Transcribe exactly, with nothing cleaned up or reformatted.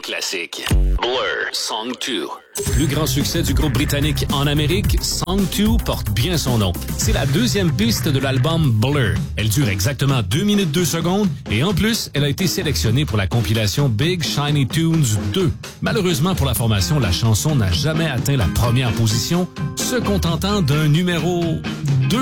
classique. Blur, Song deux. Plus grand succès du groupe britannique en Amérique, Song deux porte bien son nom. C'est la deuxième piste de l'album Blur. Elle dure exactement deux minutes deux secondes et en plus, elle a été sélectionnée pour la compilation Big Shiny Tunes deux. Malheureusement pour la formation, la chanson n'a jamais atteint la première position, se contentant d'un numéro deux.